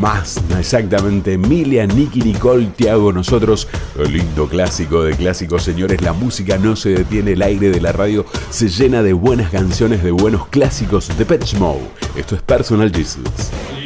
más, exactamente. Emilia, Nicky Nicole, Tiago, nosotros. El lindo clásico de clásicos, señores. La música no se detiene, el aire de la radio se llena de buenas canciones, de buenos clásicos de Depeche Mode. Esto es Personal Jesus.